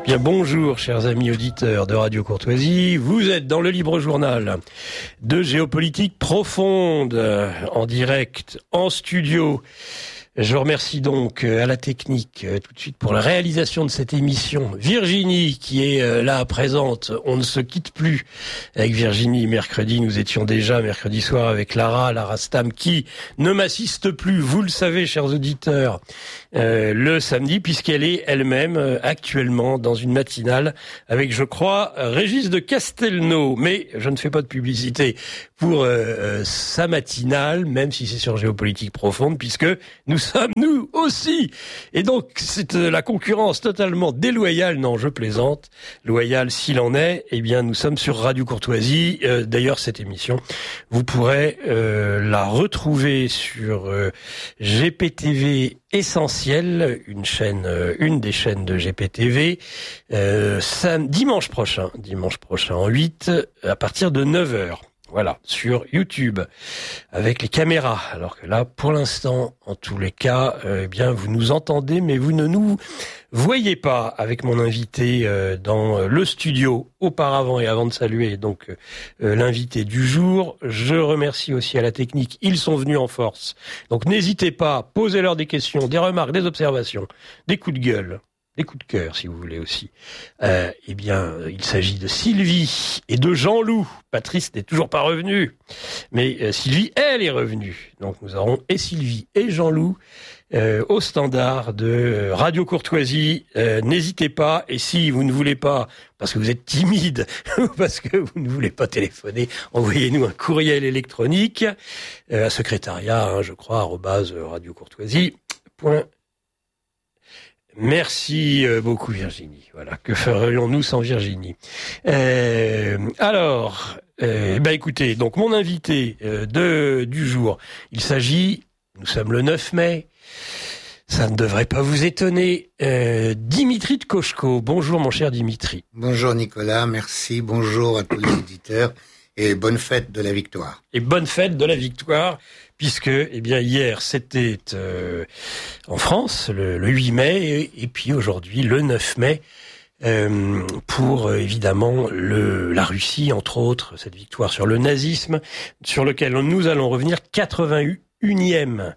Bien, bonjour, chers amis auditeurs de Radio Courtoisie. Vous êtes dans le Libre Journal de Géopolitique Profonde, en direct, en studio. Je remercie donc à la technique tout de suite pour la réalisation de cette émission Virginie qui est là présente. On ne se quitte plus avec Virginie. Mercredi, nous étions déjà mercredi soir avec Lara Stam qui ne m'assiste plus, vous le savez chers auditeurs, le samedi puisqu'elle est elle-même actuellement dans une matinale avec, je crois, Régis de Castelnau. Mais je ne fais pas de publicité pour sa matinale, même si c'est sur Géopolitique Profonde, puisque nous sommes nous aussi. Et donc, c'est la concurrence totalement déloyale. Non, je plaisante. Loyale s'il en est. Eh bien, nous sommes sur Radio Courtoisie. D'ailleurs, cette émission, vous pourrez la retrouver sur GPTV Essentiel, une des chaînes de GPTV, dimanche prochain en 8, à partir de 9h. Voilà, sur YouTube, avec les caméras. Alors que là, pour l'instant, en tous les cas, eh bien, vous nous entendez, mais vous ne nous voyez pas avec mon invité dans le studio auparavant et avant de saluer donc l'invité du jour. Je remercie aussi à la technique. Ils sont venus en force. Donc n'hésitez pas, posez-leur des questions, des remarques, des observations, des coups de gueule. Des coups de cœur, si vous voulez aussi. Eh bien, il s'agit de Sylvie et de Jean-Loup. Patrice n'est toujours pas revenu, mais Sylvie, elle est revenue. Donc, nous aurons et Sylvie et Jean-Loup au standard de Radio Courtoisie. N'hésitez pas. Et si vous ne voulez pas, parce que vous êtes timide, parce que vous ne voulez pas téléphoner, envoyez-nous un courriel électronique à secrétariat, je crois, @radiocourtoisie.fr. Merci beaucoup Virginie. Voilà, que ferions-nous sans Virginie? Écoutez, donc mon invité du jour, il s'agit, nous sommes le 9 mai, ça ne devrait pas vous étonner, Dimitri de Koshko. Bonjour mon cher Dimitri. Bonjour Nicolas, merci, bonjour à tous les auditeurs et bonne fête de la victoire. Et bonne fête de la victoire. Puisque, eh bien, hier, c'était en France, le 8 mai, et puis aujourd'hui, le 9 mai, pour évidemment la Russie, entre autres, cette victoire sur le nazisme, sur lequel nous allons revenir, 81e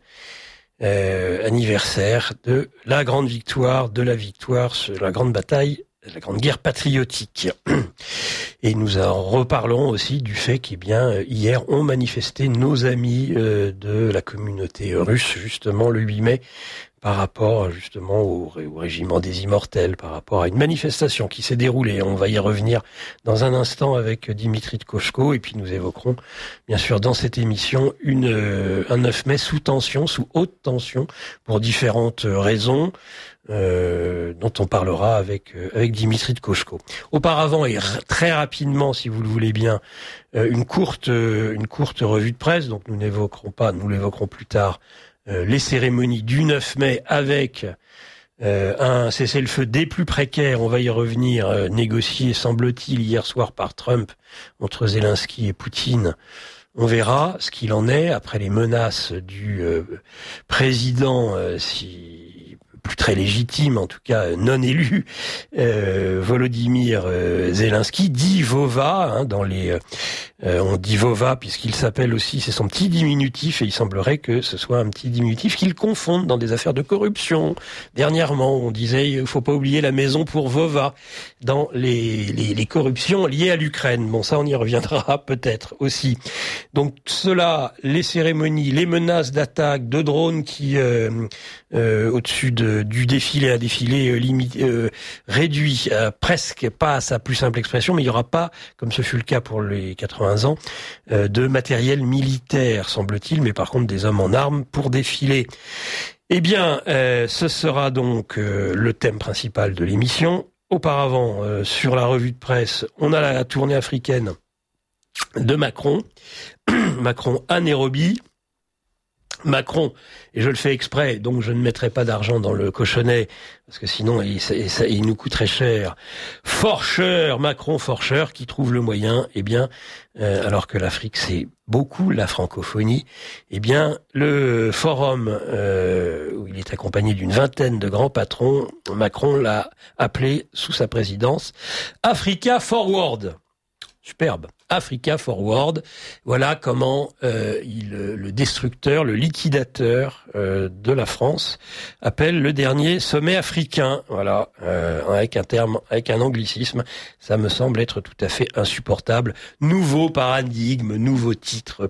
anniversaire de la grande victoire, sur la grande bataille, la grande guerre patriotique. Et nous en reparlerons aussi du fait hier ont manifesté nos amis de la communauté russe, justement, le 8 mai, par rapport, justement, au régiment des immortels, par rapport à une manifestation qui s'est déroulée. On va y revenir dans un instant avec Dimitri de Koshko, et puis nous évoquerons, bien sûr, dans cette émission, un 9 mai sous tension, sous haute tension, pour différentes raisons, dont on parlera avec Dimitri de Koshko. Auparavant, et très rapidement, si vous le voulez bien, une courte revue de presse, donc nous l'évoquerons plus tard, les cérémonies du 9 mai avec un cessez-le-feu des plus précaires, on va y revenir, négocié, semble-t-il, hier soir par Trump entre Zelensky et Poutine. On verra ce qu'il en est après les menaces du président, plus très légitime, en tout cas non élu, Volodymyr Zelensky, dit Vova, on dit Vova puisqu'il s'appelle aussi, c'est son petit diminutif, et il semblerait que ce soit un petit diminutif qu'il confonde dans des affaires de corruption. Dernièrement, on disait, il faut pas oublier la maison pour Vova dans les corruptions liées à l'Ukraine. Bon, ça, on y reviendra peut-être aussi. Donc cela, les cérémonies, les menaces d'attaque, de drones qui au-dessus du défilé, un défilé réduit, presque pas à sa plus simple expression, mais il n'y aura pas, comme ce fut le cas pour les 80 ans, de matériel militaire, semble-t-il, mais par contre des hommes en armes pour défiler. Eh bien, ce sera donc le thème principal de l'émission. Auparavant, sur la revue de presse, on a la tournée africaine de Macron à Nairobi, Macron, et je le fais exprès, donc je ne mettrai pas d'argent dans le cochonnet, parce que sinon il nous coûterait cher. Forcheur, Macron forcheur, qui trouve le moyen, alors que l'Afrique c'est beaucoup la francophonie, le forum où il est accompagné d'une vingtaine de grands patrons, Macron l'a appelé sous sa présidence Africa Forward. Superbe. Africa Forward. Voilà comment le destructeur, le liquidateur de la France appelle le dernier sommet africain. Voilà, avec un anglicisme, ça me semble être tout à fait insupportable. Nouveau paradigme, nouveau titre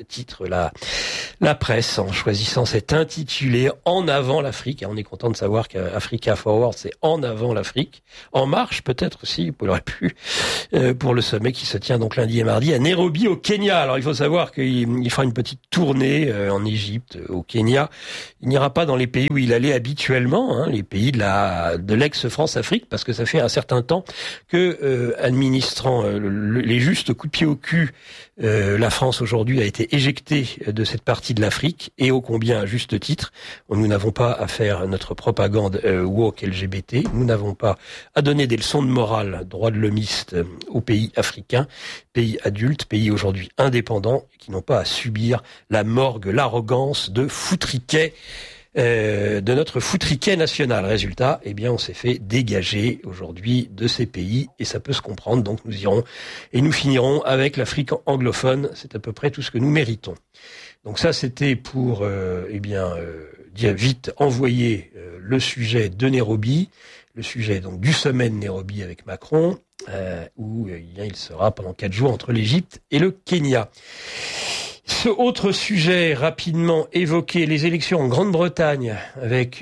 la presse en choisissant cet intitulé En avant l'Afrique. Et on est content de savoir qu'Africa Forward, c'est En avant l'Afrique. En marche peut-être aussi, vous l'aurez pu, pour le sommet qui se tient donc lundi et mardi à Nairobi au Kenya. Alors il faut savoir qu'il fera une petite tournée en Égypte, au Kenya. Il n'ira pas dans les pays où il allait habituellement, les pays de l'ex-France-Afrique, parce que ça fait un certain temps que, administrant les justes coups de pied au cul, la France aujourd'hui a été éjectée de cette partie de l'Afrique, et ô combien à juste titre. Nous n'avons pas à faire notre propagande woke LGBT, nous n'avons pas à donner des leçons de morale, droits de l'homiste aux pays africains, pays adultes, pays aujourd'hui indépendants, qui n'ont pas à subir la morgue, l'arrogance de foutriquet, de notre foutriquet national. Résultat, on s'est fait dégager aujourd'hui de ces pays, et ça peut se comprendre. Donc nous irons et nous finirons avec l'Afrique anglophone. C'est à peu près tout ce que nous méritons. Donc ça, c'était pour dire vite envoyer le sujet de Nairobi, le sujet donc du sommet de Nairobi avec Macron, où il sera pendant 4 jours entre l'Égypte et le Kenya. Ce autre sujet rapidement évoqué, les élections en Grande-Bretagne avec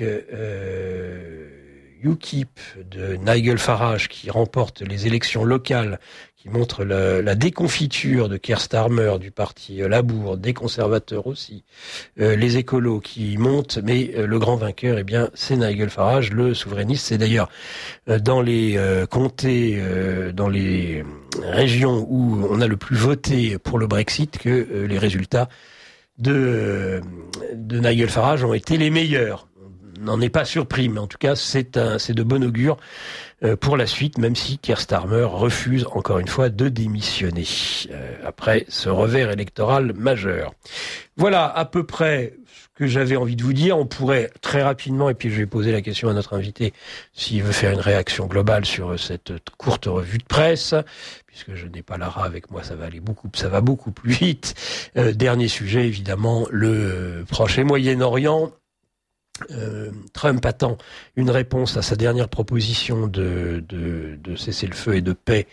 UKIP de Nigel Farage qui remporte les élections locales, qui montre la déconfiture de Keir Starmer du parti Labour, des conservateurs aussi, les écolos qui montent, mais le grand vainqueur, c'est Nigel Farage, le souverainiste. C'est d'ailleurs dans les comtés, dans les régions où on a le plus voté pour le Brexit que les résultats de Nigel Farage ont été les meilleurs. On n'en est pas surpris, mais en tout cas, c'est de bon augure pour la suite, même si Keir Starmer refuse encore une fois de démissionner après ce revers électoral majeur. Voilà à peu près ce que j'avais envie de vous dire. On pourrait très rapidement, et puis je vais poser la question à notre invité s'il veut faire une réaction globale sur cette courte revue de presse, puisque je n'ai pas Lara avec moi, ça va beaucoup plus vite. Dernier sujet, évidemment, le Proche et Moyen-Orient. Trump attend une réponse à sa dernière proposition de cessez-le-feu et de paix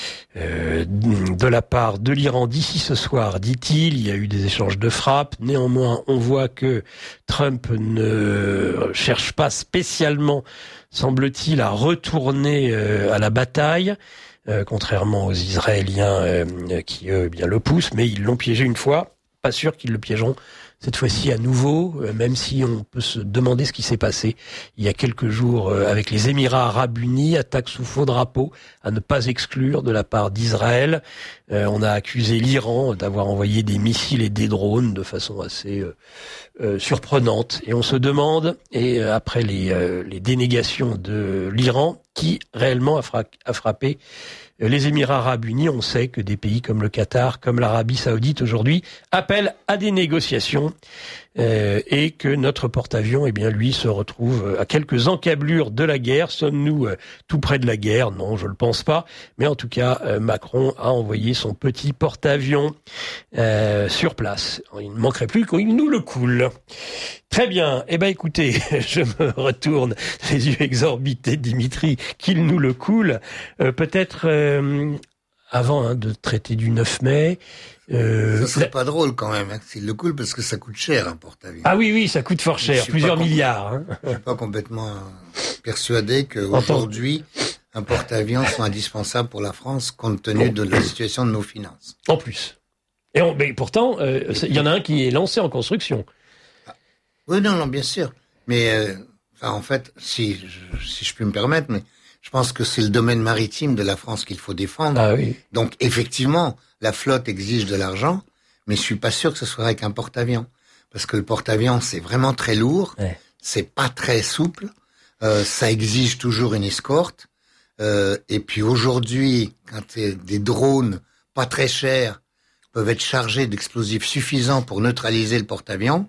de la part de l'Iran d'ici ce soir, dit-il. Il y a eu des échanges de frappes. Néanmoins, on voit que Trump ne cherche pas spécialement, semble-t-il, à retourner à la bataille, contrairement aux Israéliens qui, le poussent, mais ils l'ont piégé une fois. Pas sûr qu'ils le piégeront cette fois-ci à nouveau, même si on peut se demander ce qui s'est passé il y a quelques jours avec les Émirats Arabes Unis, attaque sous faux drapeau, à ne pas exclure de la part d'Israël. On a accusé l'Iran d'avoir envoyé des missiles et des drones de façon assez surprenante. Et on se demande, et après les dénégations de l'Iran, qui réellement a frappé les Émirats Arabes Unis. On sait que des pays comme le Qatar, comme l'Arabie Saoudite aujourd'hui, appellent à des négociations et que notre porte-avions, lui, se retrouve à quelques encablures de la guerre. Sommes-nous tout près de la guerre? Non, je le pense pas. Mais en tout cas, Macron a envoyé son petit porte-avions sur place. Il ne manquerait plus qu'il nous le coule. Très bien. Écoutez, je me retourne, les yeux exorbités, Dimitri, qu'il nous le coule. Peut-être avant de traiter du 9 mai. Ça serait pas drôle quand même, s'il le coule, parce que ça coûte cher un porte-avions. Ah oui, ça coûte fort cher, plusieurs milliards. Je suis pas complètement persuadé qu'aujourd'hui, un porte-avions soit indispensable pour la France, compte tenu de la situation de nos finances. En plus. Mais pourtant, il y en a un qui est lancé en construction. Oui, non, bien sûr. Mais en fait, si je puis me permettre, mais je pense que c'est le domaine maritime de la France qu'il faut défendre. Ah oui. Donc, effectivement, la flotte exige de l'argent, mais je suis pas sûr que ce soit avec un porte-avions. parce que le porte-avions, c'est vraiment très lourd, c'est pas très souple, ça exige toujours une escorte, et puis aujourd'hui, quand des drones pas très chers peuvent être chargés d'explosifs suffisants pour neutraliser le porte-avions,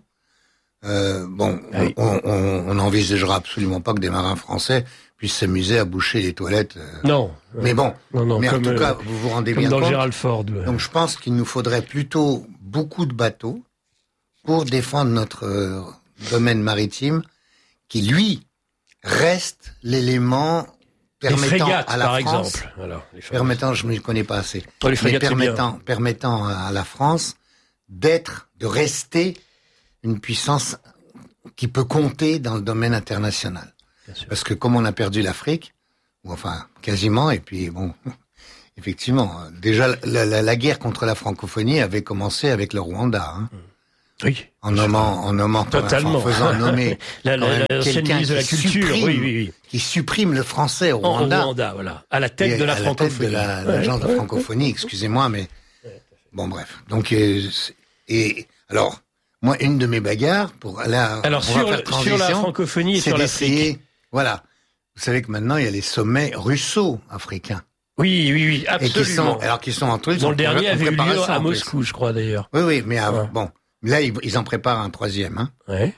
on n'envisagera absolument pas que des marins français puissent s'amuser à boucher les toilettes. Non. Mais bon. Non, mais en tout cas, vous vous rendez bien compte. Comme dans Gerald Ford. Donc je pense qu'il nous faudrait plutôt beaucoup de bateaux pour défendre notre domaine maritime, qui lui reste l'élément permettant à la France, permettant, je ne le connais pas assez, mais permettant à la France de rester une puissance qui peut compter dans le domaine international. Parce que comme on a perdu l'Afrique, ou enfin quasiment, et puis bon, effectivement, déjà la guerre contre la francophonie avait commencé avec le Rwanda. Hein. Oui. En nommant totalement, en faisant nommer quelqu'un de la culture, qui supprime le français au Rwanda, voilà, à la tête de la francophonie, l'agence de la francophonie. Excusez-moi, mais bon, bref. Donc et alors. Moi, une de mes bagarres pour aller sur la francophonie et sur l'Afrique. Voilà. Vous savez que maintenant, il y a les sommets russo-africains. Oui, absolument. Et qui sont entre eux. Dont le dernier avait eu lieu à Moscou, je crois, d'ailleurs. Oui, mais bon. Là, ils en préparent un troisième, hein. Ouais.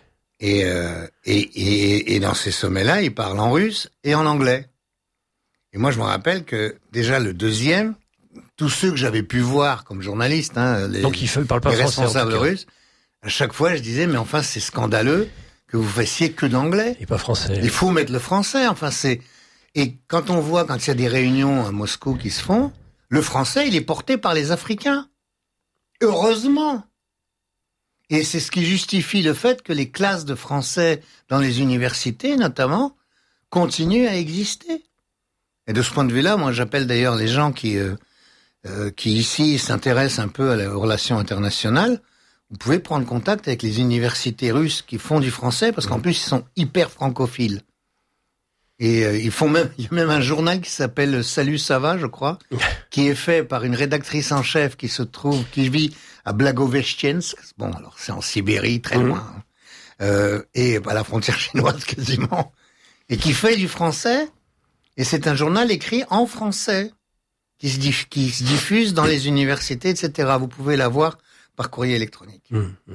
Et dans ces sommets-là, ils parlent en russe et en anglais. Et moi, je me rappelle que, déjà, le deuxième, tous ceux que j'avais pu voir comme journaliste, hein, donc ils parlent pas les français, responsables russes, à chaque fois, je disais, mais enfin, c'est scandaleux que vous fassiez que d'anglais. Et pas français. Il faut mettre le français, enfin, Et quand on voit, quand il y a des réunions à Moscou qui se font, le français, il est porté par les Africains. Heureusement. Et c'est ce qui justifie le fait que les classes de français dans les universités, notamment, continuent à exister. Et de ce point de vue-là, moi, j'appelle d'ailleurs les gens qui ici s'intéressent un peu aux relations internationales. Vous pouvez prendre contact avec les universités russes qui font du français, parce qu'en plus, ils sont hyper francophiles. Et il y a même un journal qui s'appelle Salut, ça va, je crois, qui est fait par une rédactrice en chef qui vit à Blagoveshchensk. Bon, alors c'est en Sibérie, très loin, et à la frontière chinoise quasiment, et qui fait du français. Et c'est un journal écrit en français, qui se diffuse dans les universités, etc. Vous pouvez la voir par courrier électronique.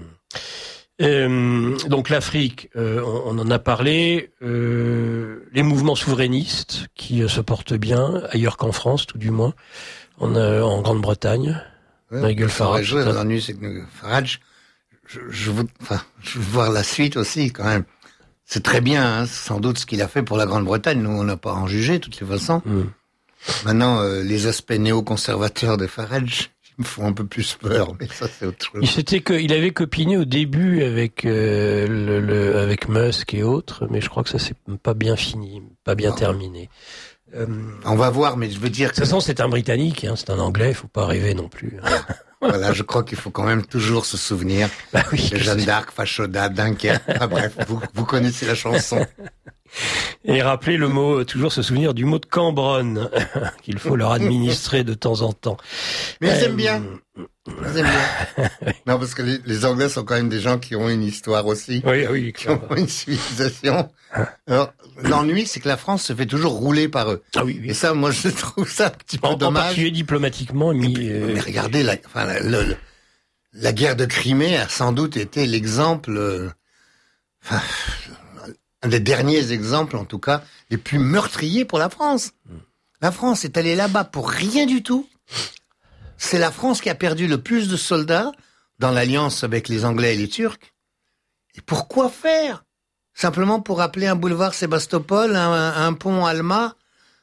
Donc l'Afrique, on en a parlé, les mouvements souverainistes qui se portent bien, ailleurs qu'en France, tout du moins, en Grande-Bretagne, Nigel Farage. L'ennui, c'est que Farage, je veux voir la suite aussi, quand même. C'est très bien, hein, sans doute, ce qu'il a fait pour la Grande-Bretagne. Nous, on n'a pas à en juger, de toutes les façons. Maintenant, les aspects néoconservateurs de Farage me font un peu plus peur, mais ça, c'est autre chose. Il avait copiné au début avec avec Musk et autres, mais je crois que ça s'est pas bien fini, pas bien terminé. On va voir, mais je veux dire... De toute façon, c'est un Britannique, hein, c'est un Anglais, il faut pas rêver non plus. Voilà, je crois qu'il faut quand même toujours se souvenir de Jeanne d'Arc, Fachoda, Dunkerque. Enfin, bref, vous connaissez la chanson. Et rappeler toujours se souvenir du mot de Cambronne, qu'il faut leur administrer de temps en temps. Mais ils aiment bien. Ils aiment bien. Non, parce que les Anglais sont quand même des gens qui ont une histoire aussi. Oui, qui ont une civilisation. Alors, l'ennui, c'est que la France se fait toujours rouler par eux. Ah oui. Et ça, moi, je trouve ça un petit peu dommage. En particulier diplomatiquement. Mais regardez, la guerre de Crimée a sans doute été l'exemple, un des derniers exemples, en tout cas, les plus meurtriers pour la France. La France est allée là-bas pour rien du tout. C'est la France qui a perdu le plus de soldats dans l'alliance avec les Anglais et les Turcs. Et pourquoi faire? Simplement pour appeler un boulevard Sébastopol, un pont Alma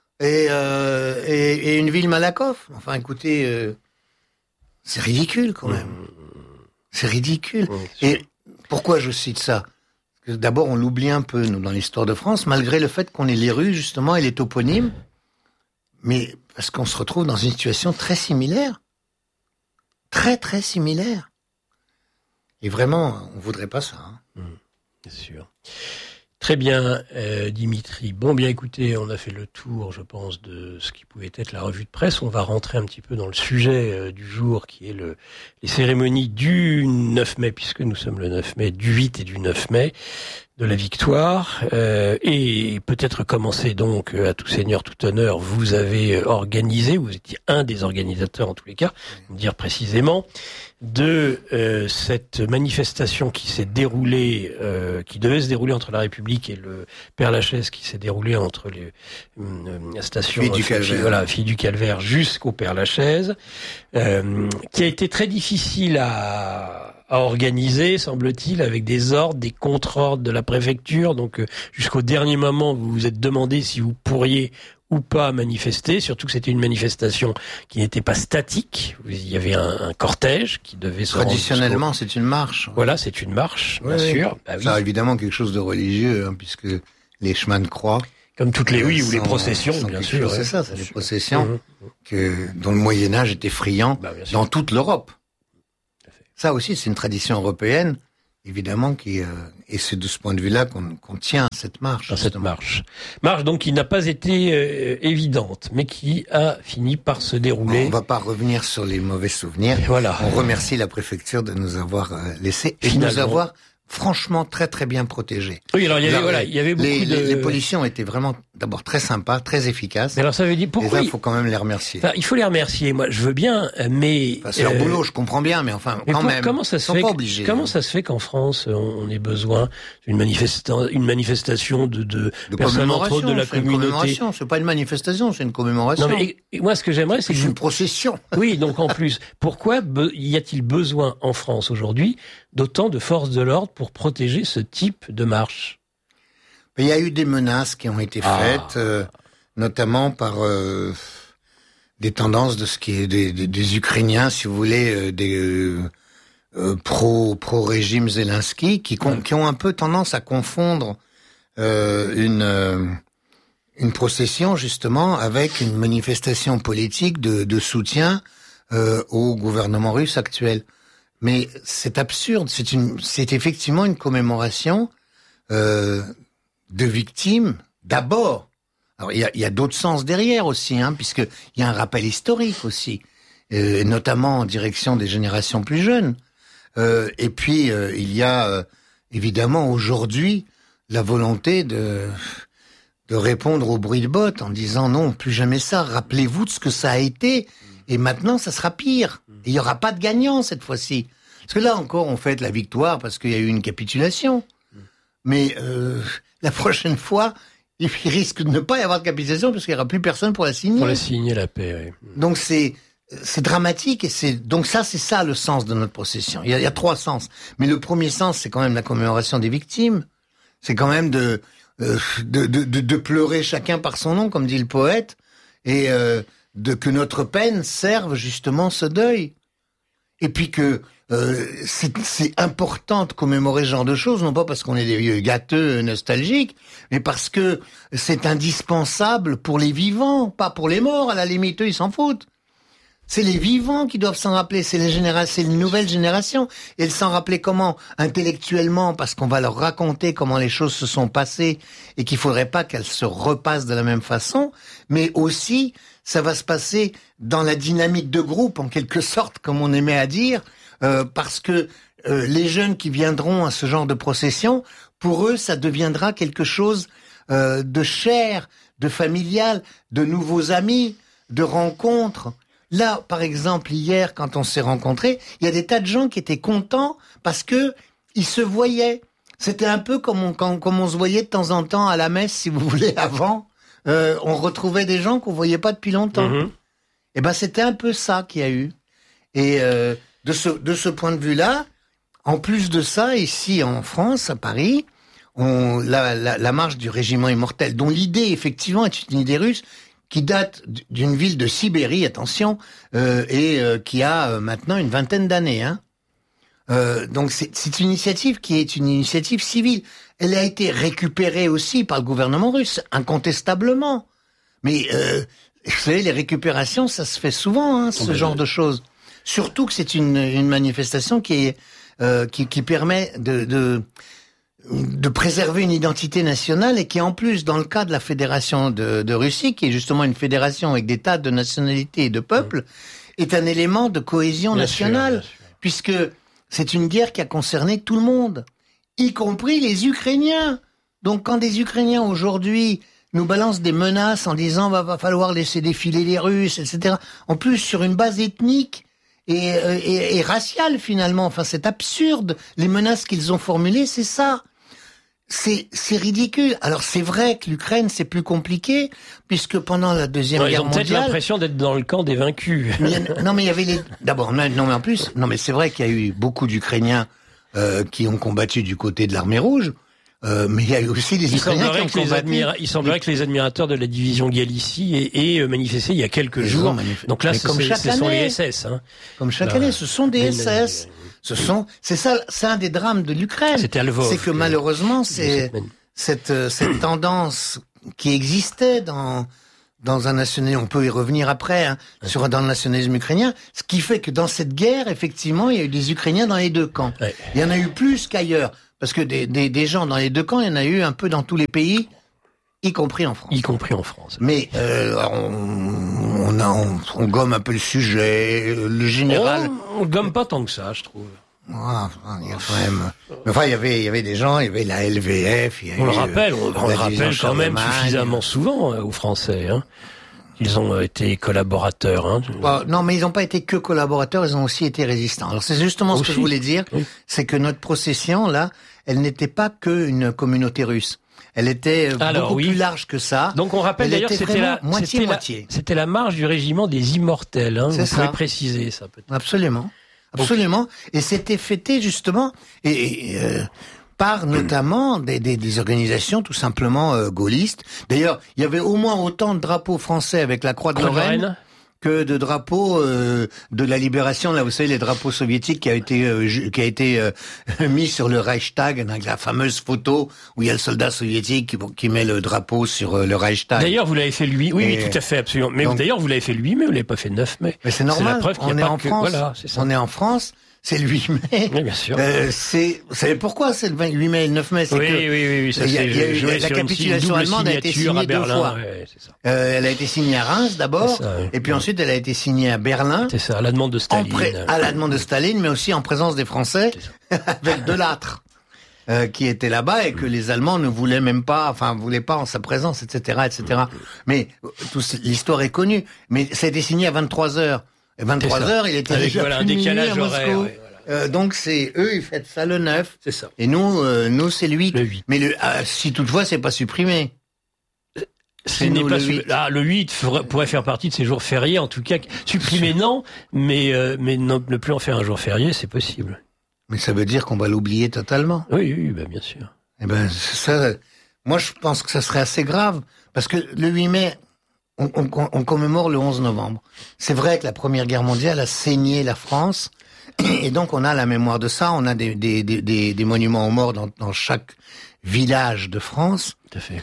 et une ville Malakoff. Enfin, écoutez, c'est ridicule quand même. C'est ridicule. Et pourquoi je cite ça? Parce que d'abord, on l'oublie un peu, nous, dans l'histoire de France, malgré le fait qu'on ait les rues, justement, et les toponymes, mais parce qu'on se retrouve dans une situation très similaire. Très, très similaire. Et vraiment, on voudrait pas ça. Hein. C'est sûr. Très bien, Dimitri. Bon, bien écoutez, on a fait le tour, je pense, de ce qui pouvait être la revue de presse. On va rentrer un petit peu dans le sujet du jour, qui est les cérémonies du 9 mai, puisque nous sommes le 9 mai, du 8 et du 9 mai, de la victoire. Et peut-être commencer donc, à tout seigneur, tout honneur, vous avez organisé, vous étiez un des organisateurs en tous les cas, dire précisément, de cette manifestation qui s'est déroulée, qui devait se dérouler entre la République et le Père-Lachaise, qui s'est déroulée entre la station Fille du Calvaire jusqu'au Père-Lachaise, qui a été très difficile à organiser, semble-t-il, avec des ordres, des contre-ordres de la préfecture. Donc jusqu'au dernier moment, vous vous êtes demandé si vous pourriez ou pas manifester, surtout que c'était une manifestation qui n'était pas statique. Il y avait un cortège qui devait se rendre. Traditionnellement, c'est une marche. Voilà, c'est une marche, bien sûr. Bah, ça a évidemment quelque chose de religieux, hein, puisque les chemins de croix. Comme toutes les ou les processions, bien sûr. C'est ça, c'est les processions dont le Moyen-Âge était friand dans toute l'Europe. Ça aussi, c'est une tradition européenne. Évidemment, et c'est de ce point de vue-là qu'on tient cette marche. Cette marche donc qui n'a pas été évidente, mais qui a fini par se dérouler. On va pas revenir sur les mauvais souvenirs. Voilà. On remercie la préfecture de nous avoir laissé et de nous avoir franchement très très bien protégés. Oui, alors il y avait beaucoup les policiers ont été vraiment d'abord très sympas, très efficaces. Mais alors ça veut dire pourquoi il faut quand même les remercier. Enfin, il faut les remercier. Moi, je veux bien, mais c'est leur boulot, je comprends bien, mais enfin quand même. Comment ça se fait pas obligés, Comment ça se fait qu'en France on ait besoin d'une manifestation de personnes entre autres de la communauté? C'est pas une manifestation, c'est une commémoration. Non, mais moi, ce que j'aimerais, c'est une procession. Oui, donc en plus, pourquoi y a-t-il besoin en France aujourd'hui d'autant de forces de l'ordre pour protéger ce type de marche? Il y a eu des menaces qui ont été faites, notamment par des tendances de ce qui est des Ukrainiens, si vous voulez, des pro-régime Zelensky, qui ont un peu tendance à confondre une procession justement avec une manifestation politique de soutien au gouvernement russe actuel. Mais c'est absurde, c'est effectivement une commémoration de victimes d'abord. Alors il y a d'autres sens derrière aussi, hein, puisque il y a un rappel historique aussi, notamment en direction des générations plus jeunes. Et puis il y a évidemment aujourd'hui la volonté de répondre au bruit de botte en disant non, plus jamais ça. Rappelez-vous de ce que ça a été. Et maintenant, ça sera pire. Et il n'y aura pas de gagnant cette fois-ci. Parce que là encore, on fête la victoire parce qu'il y a eu une capitulation. Mais la prochaine fois, il risque de ne pas y avoir de capitulation parce qu'il n'y aura plus personne pour la signer. Pour la signer, la paix, oui. Donc c'est dramatique et c'est ça le sens de notre procession. Il y a trois sens. Mais le premier sens, c'est quand même la commémoration des victimes. C'est quand même de pleurer chacun par son nom, comme dit le poète, et que notre peine serve justement ce deuil. Et puis que c'est important de commémorer ce genre de choses, non pas parce qu'on est des vieux gâteux nostalgiques, mais parce que c'est indispensable pour les vivants, pas pour les morts, à la limite, eux, ils s'en foutent. C'est les vivants qui doivent s'en rappeler, c'est une nouvelle génération. Et elles s'en rappeler comment? Intellectuellement, parce qu'on va leur raconter comment les choses se sont passées et qu'il faudrait pas qu'elles se repassent de la même façon, mais aussi, ça va se passer dans la dynamique de groupe, en quelque sorte, comme on aimait à dire, parce que les jeunes qui viendront à ce genre de procession, pour eux, ça deviendra quelque chose de cher, de familial, de nouveaux amis, de rencontres. Là, par exemple, hier, quand on s'est rencontrés, il y a des tas de gens qui étaient contents parce que ils se voyaient. C'était un peu comme on se voyait de temps en temps à la messe, si vous voulez, avant. On retrouvait des gens qu'on voyait pas depuis longtemps. Mm-hmm. Et ben, c'était un peu ça qu'il y a eu. Et de ce point de vue-là, en plus de ça, ici en France, à Paris, la marche du régiment immortel, dont l'idée, effectivement, est une idée russe, qui date d'une ville de Sibérie, attention, et qui a maintenant une vingtaine d'années. Hein. Donc c'est une initiative qui est une initiative civile. Elle a été récupérée aussi par le gouvernement russe, incontestablement. Mais vous savez, les récupérations, ça se fait souvent, hein, ce genre de choses. Surtout que c'est une manifestation qui permet de préserver une identité nationale et qui, en plus, dans le cas de la Fédération de Russie, qui est justement une fédération avec des tas de nationalités et de peuples, est un élément de cohésion nationale, puisque c'est une guerre qui a concerné tout le monde, y compris les Ukrainiens. Donc, quand des Ukrainiens, aujourd'hui, nous balancent des menaces en disant va falloir laisser défiler les Russes, etc., en plus, sur une base ethnique et raciale, finalement, enfin, c'est absurde. Les menaces qu'ils ont formulées, c'est ça. C'est ridicule. Alors c'est vrai que l'Ukraine c'est plus compliqué puisque pendant la Deuxième Guerre mondiale, ils ont peut-être l'impression d'être dans le camp des vaincus. Non mais il y avait d'abord non mais en plus non mais c'est vrai qu'il y a eu beaucoup d'Ukrainiens qui ont combattu du côté de l'Armée Rouge. Mais il y a eu aussi des Ukrainiens qui ont combattu. Il semblerait que les admirateurs de la division Galicie aient manifesté il y a quelques jours. Donc là, ce sont les SS. Hein. Comme chaque année, ce sont des SS. C'est ça, c'est un des drames de l'Ukraine. C'était à Lvov. C'est que malheureusement, c'est cette tendance qui existait dans un nationalisme. On peut y revenir après, hein, dans le nationalisme ukrainien. Ce qui fait que dans cette guerre, effectivement, il y a eu des Ukrainiens dans les deux camps. Ouais. Il y en a eu plus qu'ailleurs. Parce que des gens dans les deux camps, il y en a eu un peu dans tous les pays, y compris en France. Y compris en France. Mais on gomme un peu le sujet, le général. On gomme pas tant que ça, je trouve. Ah, il y a quand même. Enfin, il y avait des gens, il y avait la LVF. On le rappelle quand même suffisamment souvent aux Français. Hein. Ils ont été collaborateurs. Hein. Non, mais ils n'ont pas été que collaborateurs, ils ont aussi été résistants. Alors c'est justement ce que je voulais dire, c'est que notre procession, là, elle n'était pas qu'une communauté russe. Elle était beaucoup plus large que ça. Donc on rappelle d'ailleurs que c'était la marche du régiment des Immortels. Hein. Vous pouvez préciser ça peut-être. Absolument. Et c'était fêté justement par notamment des organisations tout simplement gaullistes. D'ailleurs, il y avait au moins autant de drapeaux français avec la Croix de Lorraine que de drapeaux de la libération. Là, vous savez, les drapeaux soviétiques qui a été mis sur le Reichstag, avec la fameuse photo où il y a le soldat soviétique qui met le drapeau sur le Reichstag. D'ailleurs, vous l'avez fait le 8 oui, tout à fait, absolument. Mais d'ailleurs, vous l'avez fait le 8 mai, vous l'avez pas fait le 9 mai. Mais c'est normal. C'est la preuve qu'il y a pas que... Voilà, c'est ça. On est en France. C'est le 8 mai. Oui, bien sûr. Vous savez pourquoi c'est le 8 mai et le 9 mai? Oui. Ça la capitulation allemande a été signée deux fois. Ouais, c'est ça. Elle a été signée à Reims d'abord, et puis ensuite elle a été signée à Berlin. C'est ça, à la demande de Staline. À la demande de Staline, mais aussi en présence des Français, avec Delattre, qui était là-bas et que les Allemands ne voulaient même pas, voulaient pas en sa présence, etc., etc. Mais l'histoire est connue. Mais ça a été signé à 23h. Et 23h, il était déjà un décalage horaire. Donc eux, ils fêtent ça le 9. C'est ça. Et nous c'est le 8. Le 8. Mais si toutefois c'est pas supprimé. Le 8 pourrait faire partie de ces jours fériés, en tout cas supprimé non, mais ne plus en faire un jour férié, c'est possible. Mais ça veut dire qu'on va l'oublier totalement. Oui, bien sûr. Eh ben ça, moi je pense que ça serait assez grave parce que le 8 mai. On commémore le 11 novembre. C'est vrai que la Première Guerre mondiale a saigné la France, et donc on a la mémoire de ça. On a des monuments aux morts dans chaque village de France. Tout à fait.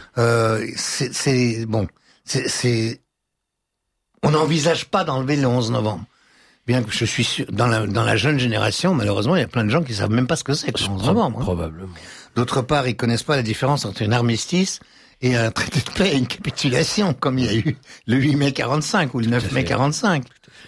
On n'envisage pas d'enlever le 11 novembre. Bien que je suis sûr, dans la jeune génération, malheureusement, il y a plein de gens qui savent même pas ce que c'est que le 11 novembre. Probablement. D'autre part, ils connaissent pas la différence entre une armistice et un traité de paix et une capitulation, comme il y a eu le 8 mai 45 ou le 9 mai 45.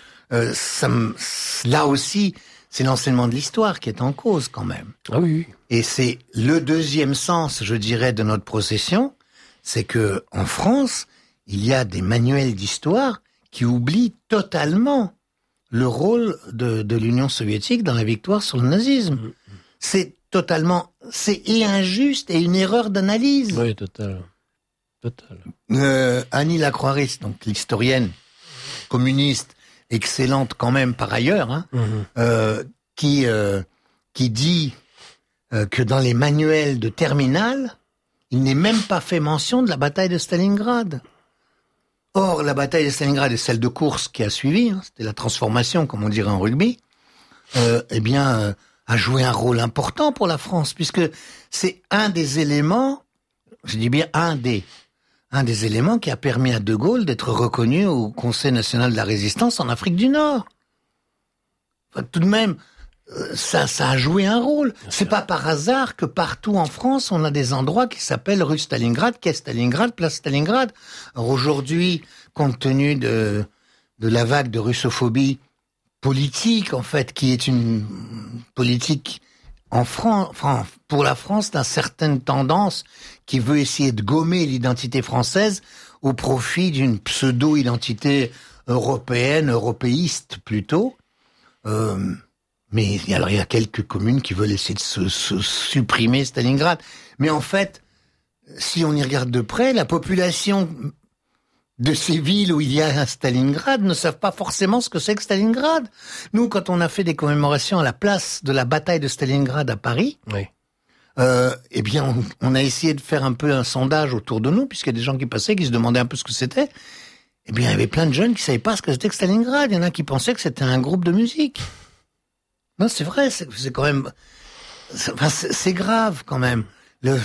Là aussi, c'est l'enseignement de l'histoire qui est en cause quand même. Ah oui. Et c'est le deuxième sens, je dirais, de notre procession, c'est que en France, il y a des manuels d'histoire qui oublient totalement le rôle de l'Union soviétique dans la victoire sur le nazisme. C'est injuste et une erreur d'analyse. Oui, total. Annie Lacroix-Ris, donc l'historienne communiste, excellente quand même par ailleurs, hein, qui dit que dans les manuels de terminale, il n'est même pas fait mention de la bataille de Stalingrad. Or, la bataille de Stalingrad et celle de Koursk qui a suivi, hein, c'était la transformation, comme on dirait en rugby, a joué un rôle important pour la France, puisque c'est un des éléments, je dis bien un des éléments qui a permis à De Gaulle d'être reconnu au Conseil national de la résistance en Afrique du Nord. Enfin, tout de même, ça a joué un rôle. C'est pas par hasard que partout en France, on a des endroits qui s'appellent rue Stalingrad, quai Stalingrad, place Stalingrad. Alors aujourd'hui, compte tenu de la vague de russophobie politique, en fait, qui est une politique en France, pour la France, d'une certaine tendance qui veut essayer de gommer l'identité française au profit d'une pseudo-identité européenne, européiste plutôt. Mais il y a quelques communes qui veulent essayer de se supprimer Stalingrad. Mais en fait, si on y regarde de près, la population de ces villes où il y a un Stalingrad ne savent pas forcément ce que c'est que Stalingrad. Nous, quand on a fait des commémorations à la place de la bataille de Stalingrad à Paris, oui. Eh bien, on a essayé de faire un peu un sondage autour de nous, puisqu'il y a des gens qui passaient, qui se demandaient un peu ce que c'était. Eh bien, il y avait plein de jeunes qui savaient pas ce que c'était que Stalingrad. Il y en a qui pensaient que c'était un groupe de musique. Non, c'est vrai, c'est quand même, c'est grave quand même. Il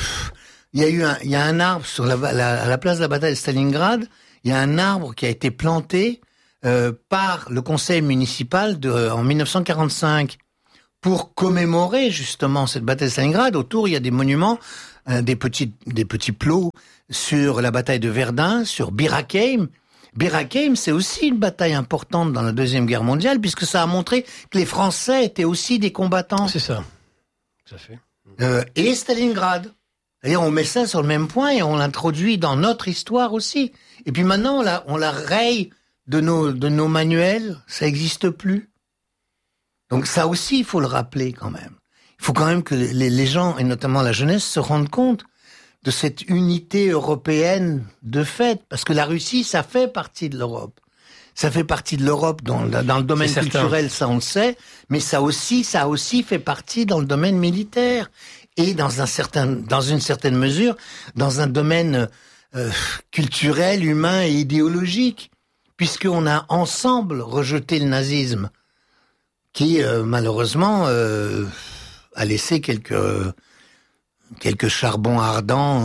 y a un arbre sur à la place de la bataille de Stalingrad. Il y a un arbre qui a été planté par le conseil municipal en 1945 pour commémorer justement cette bataille de Stalingrad. Autour, il y a des monuments, des petits plots sur la bataille de Verdun, sur Bir Hakeim. Bir Hakeim, c'est aussi une bataille importante dans la Deuxième Guerre mondiale, puisque ça a montré que les Français étaient aussi des combattants. C'est ça. Ça fait. Et Stalingrad. C'est-à-dire, on met ça sur le même point et on l'introduit dans notre histoire aussi. Et puis maintenant, on la raye de nos manuels. Ça n'existe plus. Donc ça aussi, il faut le rappeler quand même. Il faut quand même que les gens, et notamment la jeunesse, se rendent compte de cette unité européenne de fait. Parce que la Russie, ça fait partie de l'Europe. Ça fait partie de l'Europe dans le domaine culturel, ça on le sait. Mais ça a aussi fait partie dans le domaine militaire. Et dans une certaine mesure, dans un domaine culturel, humain et idéologique, puisqu'on a ensemble rejeté le nazisme, qui malheureusement a laissé quelques charbons ardents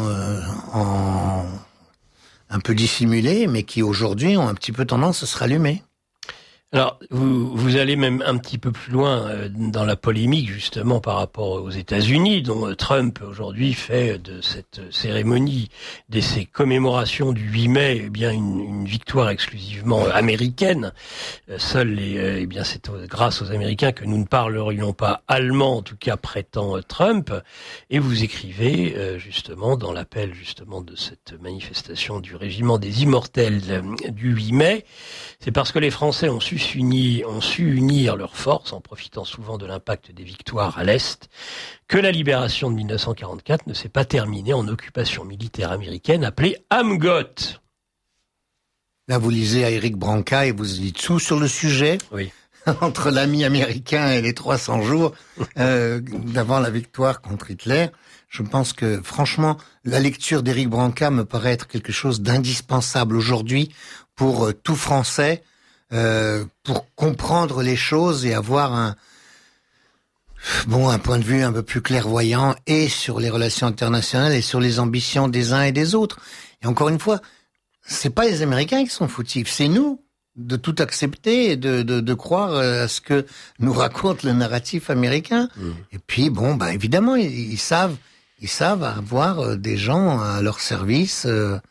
un peu dissimulés, mais qui aujourd'hui ont un petit peu tendance à se rallumer. Alors, vous allez même un petit peu plus loin dans la polémique, justement, par rapport aux États-Unis, dont Trump, aujourd'hui, fait de cette cérémonie, de ces commémorations du 8 mai, eh bien, une victoire exclusivement américaine. Eh bien, c'est grâce aux Américains que nous ne parlerions pas allemand, en tout cas, prétend Trump. Et vous écrivez, justement, dans l'appel, justement, de cette manifestation du régiment des Immortels du 8 mai, c'est parce que les Français ont su unir leurs forces en profitant souvent de l'impact des victoires à l'Est, que la libération de 1944 ne s'est pas terminée en occupation militaire américaine appelée AMGOT. Là, vous lisez à Éric Branca et vous dites tout sur le sujet. Oui. Entre l'ami américain et les 300 jours d'avant la victoire contre Hitler. Je pense que, franchement, la lecture d'Éric Branca me paraît être quelque chose d'indispensable aujourd'hui pour tout Français, pour comprendre les choses et avoir un point de vue un peu plus clairvoyant et sur les relations internationales et sur les ambitions des uns et des autres. Et encore une fois, c'est pas les Américains qui sont fautifs, c'est nous de tout accepter et de croire à ce que nous raconte le narratif américain. Et puis évidemment, ils savent avoir des gens à leur service.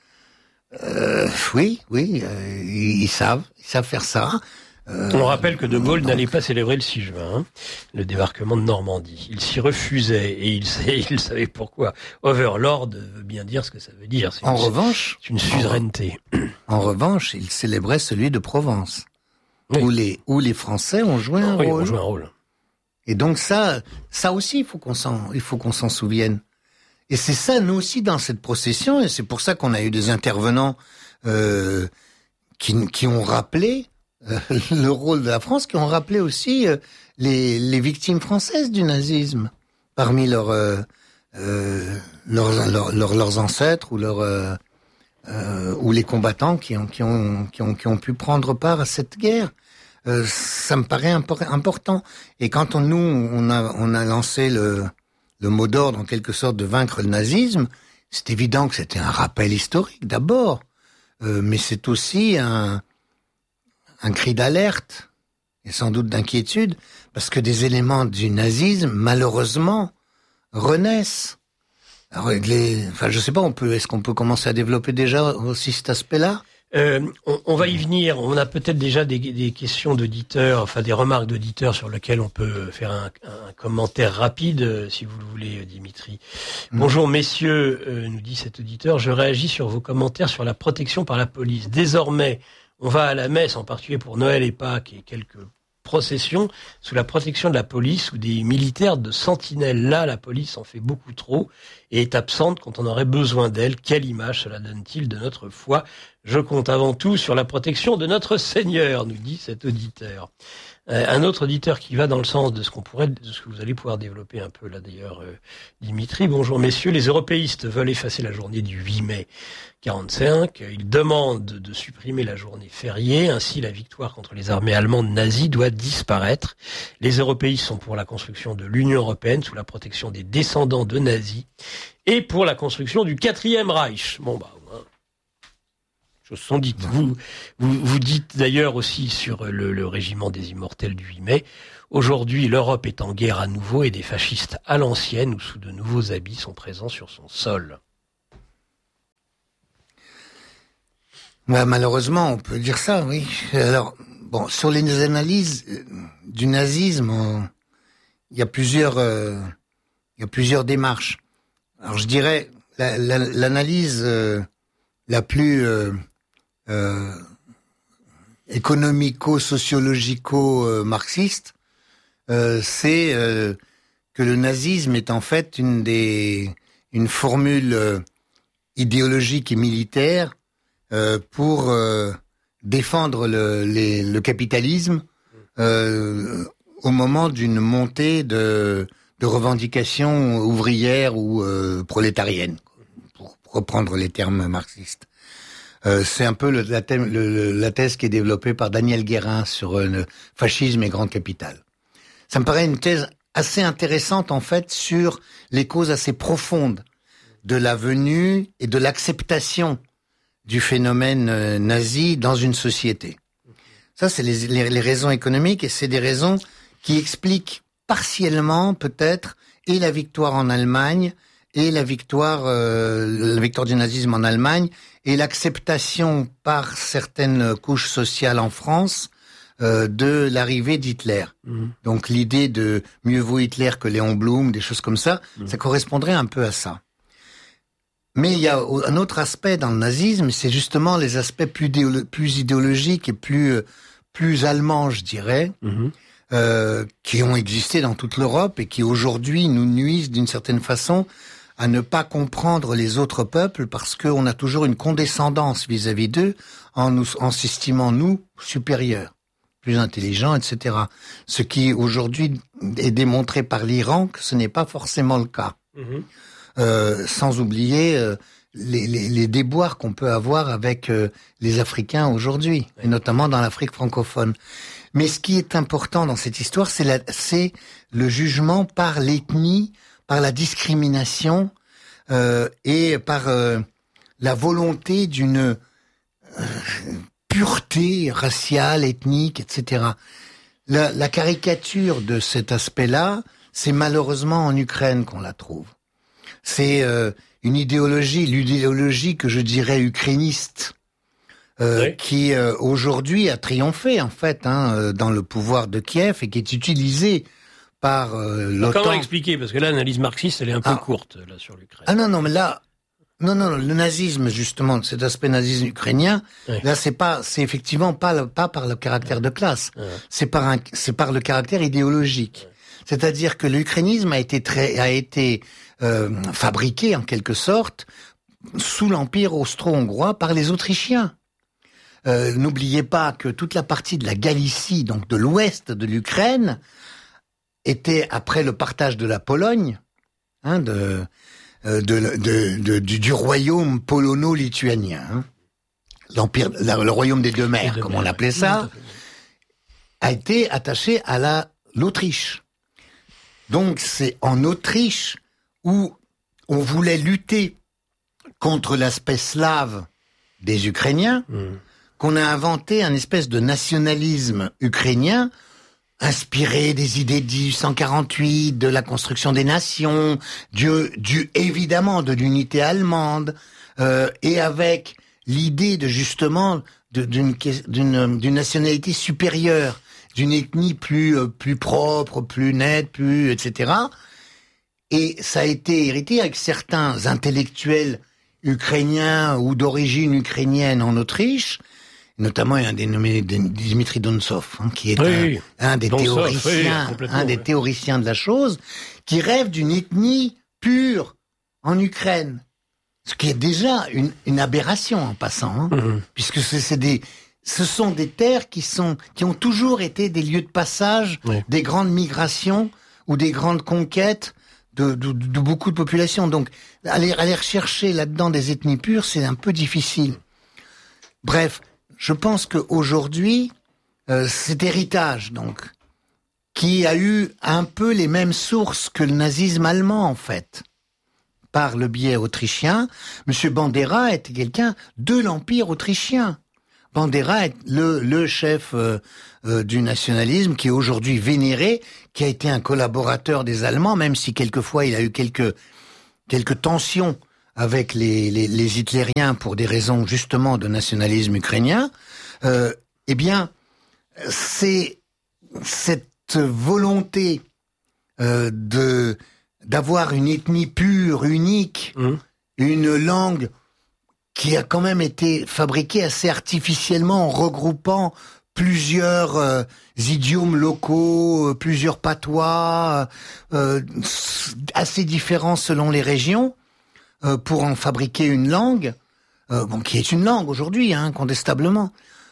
Ils savent faire ça. On rappelle que De Gaulle n'allait pas célébrer le 6 juin, le débarquement de Normandie. Il s'y refusait et il savait pourquoi. Overlord veut bien dire ce que ça veut dire. C'est une suzeraineté. En revanche, il célébrait celui de Provence, oui. où les Français ont joué un rôle. Et donc ça aussi, il faut qu'on s'en souvienne. Et c'est ça, nous aussi, dans cette procession, et c'est pour ça qu'on a eu des intervenants qui ont rappelé le rôle de la France, qui ont rappelé aussi les victimes françaises du nazisme, parmi leurs ancêtres ou les combattants qui ont pu prendre part à cette guerre. Ça me paraît important. Et quand on a lancé le mot d'ordre, en quelque sorte, de vaincre le nazisme, c'est évident que c'était un rappel historique, d'abord. Mais c'est aussi un cri d'alerte. et sans doute d'inquiétude, parce que des éléments du nazisme, malheureusement, renaissent. Alors, je sais pas, est-ce qu'on peut commencer à développer déjà aussi cet aspect-là? On va y venir. On a peut-être déjà des questions d'auditeurs, enfin des remarques d'auditeurs sur lesquelles on peut faire un commentaire rapide, si vous le voulez, Dimitri. Bonjour messieurs, nous dit cet auditeur. Je réagis sur vos commentaires sur la protection par la police. Désormais, on va à la messe, en particulier pour Noël et Pâques et quelques processions, sous la protection de la police ou des militaires de sentinelle. Là, la police en fait beaucoup trop et est absente quand on aurait besoin d'elle. Quelle image cela donne-t-il de notre foi? Je compte avant tout sur la protection de notre Seigneur, nous dit cet auditeur. Un autre auditeur qui va dans le sens de ce que vous allez pouvoir développer un peu là d'ailleurs, Dimitri. Bonjour messieurs, les européistes veulent effacer la journée du 8 mai 45. Ils demandent de supprimer la journée fériée. Ainsi, la victoire contre les armées allemandes nazies doit disparaître. Les européistes sont pour la construction de l'Union européenne sous la protection des descendants de nazis et pour la construction du 4e Reich. Choses sont dites. Vous dites d'ailleurs aussi sur le régiment des immortels du 8 mai, aujourd'hui l'Europe est en guerre à nouveau et des fascistes à l'ancienne ou sous de nouveaux habits sont présents sur son sol. Malheureusement, on peut dire ça, oui. Alors, sur les analyses du nazisme, il y a plusieurs démarches. Alors, je dirais l'analyse la plus économico-sociologico-marxiste, c'est que le nazisme est en fait une formule idéologique et militaire pour défendre le capitalisme au moment d'une montée de revendications ouvrières ou prolétariennes, pour reprendre les termes marxistes. C'est un peu la thèse qui est développée par Daniel Guérin sur le fascisme et grand capital. Ça me paraît une thèse assez intéressante en fait sur les causes assez profondes de la venue et de l'acceptation du phénomène nazi dans une société. Ça, c'est les raisons économiques et c'est des raisons qui expliquent partiellement peut-être et la victoire en Allemagne et la victoire du nazisme en Allemagne et l'acceptation par certaines couches sociales en France de l'arrivée d'Hitler. Donc l'idée de mieux vaut Hitler que Léon Blum, des choses comme ça, ça correspondrait un peu à ça. Mais il y a un autre aspect dans le nazisme, c'est justement les aspects plus idéologiques et plus allemands, je dirais, qui ont existé dans toute l'Europe et qui aujourd'hui nous nuisent d'une certaine façon à ne pas comprendre les autres peuples parce qu'on a toujours une condescendance vis-à-vis d'eux en s'estimant nous supérieurs, plus intelligents, etc. Ce qui aujourd'hui est démontré par l'Iran que ce n'est pas forcément le cas. Sans oublier les déboires qu'on peut avoir avec les Africains aujourd'hui, et notamment dans l'Afrique francophone. Mais ce qui est important dans cette histoire, c'est le jugement par l'ethnie, par la discrimination et par la volonté d'une pureté raciale, ethnique, etc. La caricature de cet aspect-là, c'est malheureusement en Ukraine qu'on la trouve. C'est l'idéologie que je dirais ukrainiste, qui aujourd'hui a triomphé en fait dans le pouvoir de Kiev et qui est utilisée par l'OTAN. Comment expliquer? Parce que là, l'analyse marxiste, elle est un peu courte là sur l'Ukraine. Non, le nazisme justement, cet aspect nazisme ukrainien, là c'est effectivement pas par le caractère de classe, c'est par le caractère idéologique. C'est-à-dire que l'ukrainisme a été fabriqué en quelque sorte sous l'empire austro-hongrois par les Autrichiens. N'oubliez pas que toute la partie de la Galicie, donc de l'ouest de l'Ukraine, était après le partage de la Pologne, du royaume polono-lituanien, le royaume des deux mers, comme on l'appelait ça, a été attaché à l'Autriche. Donc c'est en Autriche où on voulait lutter contre l'aspect slave des Ukrainiens qu'on a inventé un espèce de nationalisme ukrainien inspiré des idées de 1848, de la construction des nations, évidemment de l'unité allemande, et avec l'idée de justement d'une nationalité supérieure, d'une ethnie plus propre, plus nette, plus etc. Et ça a été hérité avec certains intellectuels ukrainiens ou d'origine ukrainienne en Autriche, notamment un dénommé Dimitri Donsov, qui est un des théoriciens de la chose, qui rêve d'une ethnie pure en Ukraine. Ce qui est déjà une aberration en passant, puisque ce sont des terres qui ont toujours été des lieux de passage, des grandes migrations ou des grandes conquêtes de beaucoup de populations. Donc, aller rechercher là-dedans des ethnies pures, c'est un peu difficile. Bref, je pense qu'aujourd'hui, cet héritage, donc, qui a eu un peu les mêmes sources que le nazisme allemand, en fait, par le biais autrichien, M. Bandera était quelqu'un de l'Empire autrichien. Bandera est le chef du nationalisme qui est aujourd'hui vénéré, qui a été un collaborateur des Allemands, même si quelquefois il a eu quelques tensions avec les hitlériens pour des raisons justement de nationalisme ukrainien. Eh bien, c'est cette volonté d'avoir une ethnie pure, unique, une langue qui a quand même été fabriquée assez artificiellement en regroupant plusieurs idiomes locaux, plusieurs patois, assez différents selon les régions, pour en fabriquer une langue, qui est une langue aujourd'hui, incontestablement.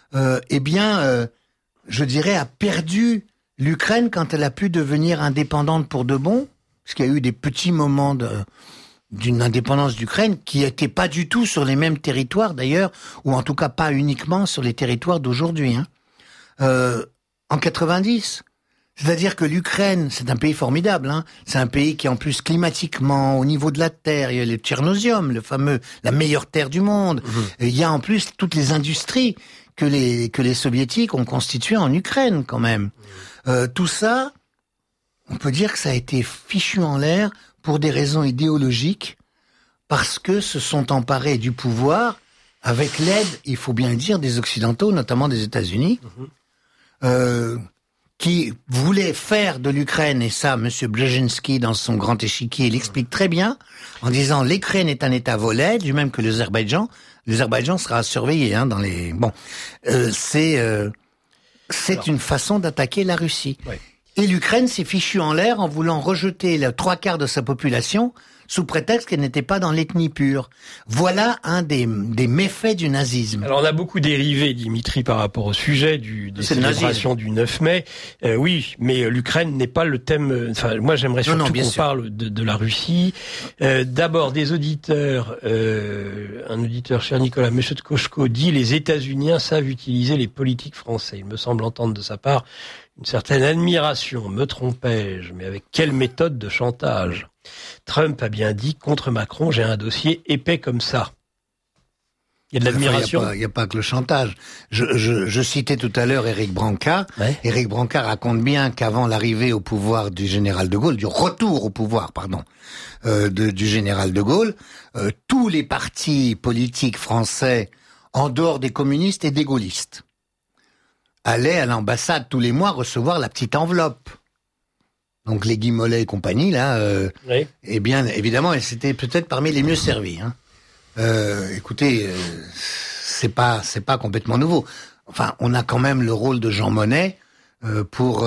Je dirais, a perdu l'Ukraine quand elle a pu devenir indépendante pour de bon, parce qu'il y a eu des petits moments d'une indépendance d'Ukraine qui n'étaient pas du tout sur les mêmes territoires d'ailleurs, ou en tout cas pas uniquement sur les territoires d'aujourd'hui. En 90, c'est-à-dire que l'Ukraine, c'est un pays formidable. C'est un pays qui en plus climatiquement, au niveau de la terre, il y a le Tchernosium, la meilleure terre du monde. Et il y a en plus toutes les industries que les soviétiques ont constituées en Ukraine quand même. Tout ça, on peut dire que ça a été fichu en l'air pour des raisons idéologiques, parce que se sont emparés du pouvoir avec l'aide, il faut bien le dire, des Occidentaux, notamment des États-Unis, qui voulaient faire de l'Ukraine, et ça, M. Brzezinski, dans son grand échiquier, l'explique très bien, en disant l'Ukraine est un État volet, du même que l'Azerbaïdjan. L'Azerbaïdjan sera surveillé dans les... Bon, c'est une façon d'attaquer la Russie. Ouais. Et l'Ukraine s'est fichue en l'air en voulant rejeter les 3/4 de sa population sous prétexte qu'elle n'était pas dans l'ethnie pure. Voilà un des méfaits du nazisme. Alors on a beaucoup dérivé, Dimitri, par rapport au sujet des célébrations du 9 mai. Oui, mais l'Ukraine n'est pas le thème... Enfin, moi j'aimerais surtout qu'on parle de la Russie. D'abord, des auditeurs, un auditeur, cher Nicolas, M. Tkochko, dit « Les États-Unis savent utiliser les politiques français ». Il me semble entendre de sa part une certaine admiration. Me trompais-je, mais avec quelle méthode de chantage ? Trump a bien dit, contre Macron, j'ai un dossier épais comme ça. Il y a de l'admiration. Il n'y a pas que le chantage. Je citais tout à l'heure Éric Branca. Ouais. Éric Branca raconte bien qu'avant l'arrivée au pouvoir du général de Gaulle, du retour au pouvoir, pardon, du général de Gaulle, tous les partis politiques français, en dehors des communistes et des gaullistes, allaient à l'ambassade tous les mois recevoir la petite enveloppe. Donc les Guy Mollet et compagnie, là, oui. Eh bien, évidemment, c'était peut-être parmi les mieux servis. Écoutez, c'est pas complètement nouveau. Enfin, on a quand même le rôle de Jean Monnet pour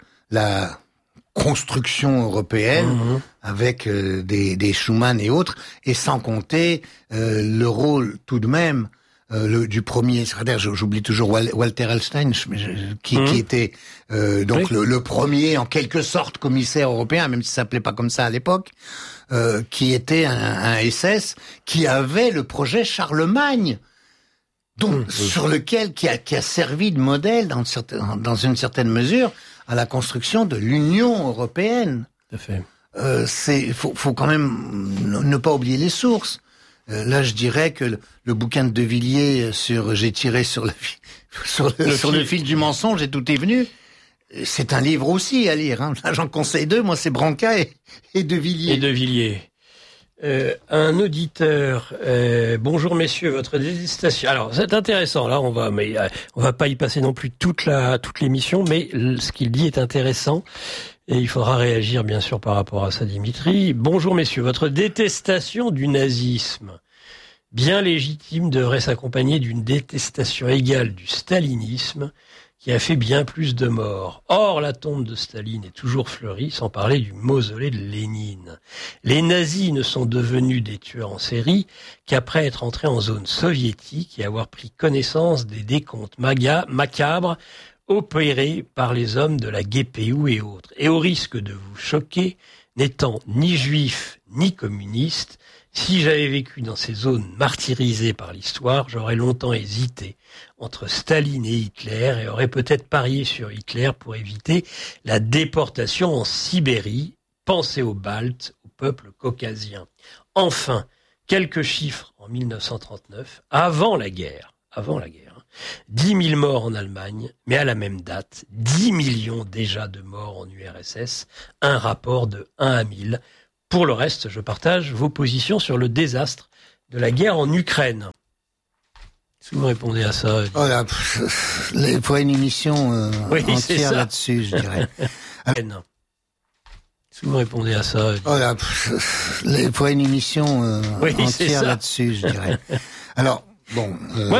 la construction européenne avec des Schuman et autres, et sans compter le rôle tout de même du premier secrétaire, j'oublie toujours Walter Hallstein, qui était donc oui. le premier en quelque sorte commissaire européen, même si ça s'appelait pas comme ça à l'époque, qui était un SS qui avait le projet Charlemagne, donc sur lequel qui a servi de modèle dans une certaine mesure à la construction de l'Union européenne. Tout à fait. Faut quand même ne pas oublier les sources. Là, je dirais que le bouquin de Villiers j'ai tiré sur le fil du mensonge et tout est venu. c'est un livre aussi à lire. Hein. Là, j'en conseille 2. Moi, c'est Branca et De Villiers. Et De Villiers. Un auditeur. Bonjour messieurs, votre détestation. Alors c'est intéressant. Là, on va pas y passer non plus toute l'émission, mais ce qu'il dit est intéressant et il faudra réagir bien sûr par rapport à ça, Dimitri. Bonjour messieurs, votre détestation du nazisme, bien légitime, devrait s'accompagner d'une détestation égale du stalinisme, qui a fait bien plus de morts. Or, la tombe de Staline est toujours fleurie, sans parler du mausolée de Lénine. Les nazis ne sont devenus des tueurs en série qu'après être entrés en zone soviétique et avoir pris connaissance des décomptes macabres opérés par les hommes de la GPU et autres. Et au risque de vous choquer, n'étant ni juif ni communiste, si j'avais vécu dans ces zones martyrisées par l'histoire, j'aurais longtemps hésité entre Staline et Hitler et aurais peut-être parié sur Hitler pour éviter la déportation en Sibérie. Pensez aux Baltes, au peuple caucasien. Enfin, quelques chiffres en 1939, avant la guerre, 10 000 morts en Allemagne, mais à la même date, 10 millions déjà de morts en URSS, un rapport de 1 à 1000. Pour le reste, je partage vos positions sur le désastre de la guerre en Ukraine. Est-ce que vous répondez à ça? Voilà, il faudrait une émission entière là-dessus, je dirais. Est-ce que vous répondez à ça? Voilà, il faudrait une émission entière là-dessus, je dirais. Alors, bon...